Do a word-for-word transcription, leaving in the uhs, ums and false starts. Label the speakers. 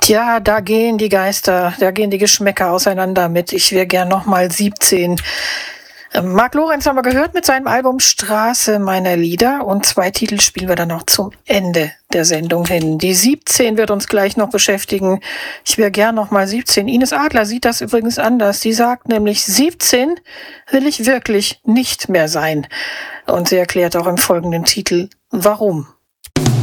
Speaker 1: Tja, da gehen die Geister, da gehen die Geschmäcker auseinander mit Ich wäre gern noch mal siebzehn. Ähm, Marc Lorenz haben wir gehört mit seinem Album Straße meiner Lieder und zwei Titel spielen wir dann noch zum Ende der Sendung hin. Die siebzehn wird uns gleich noch beschäftigen. Ich wäre gern noch mal siebzehn. Ines Adler sieht das übrigens anders. Die sagt nämlich, siebzehn will ich wirklich nicht mehr sein. Und sie erklärt auch im folgenden Titel, warum.